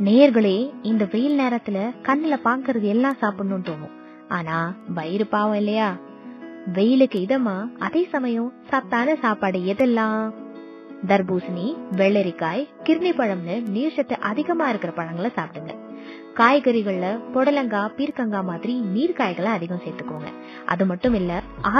நேயர்களே, இந்த வெயில் நேரத்துல கண்ணுல பாக்குறது எல்லாம் சாப்பிடணும்னு தோணும். ஆனா வயிறு பாவம் இல்லையா? வெயிலுக்கு இதமா அதே சமயம் சத்தான சாப்பாடு எதெல்லாம்? தர்பூசணி, வெள்ளரிக்காய், கிர்னி பழம்னு நீர்ச்சத்து அதிகமா இருக்கிற பழங்களை சாப்பிடுங்க. காய்கறிகள்ல புடலங்காய், பீர்க்கங்காய் மாதிரி நீர் காய்களை அதிகம் சேர்த்துக்கோங்க. அது மட்டும் இல்ல,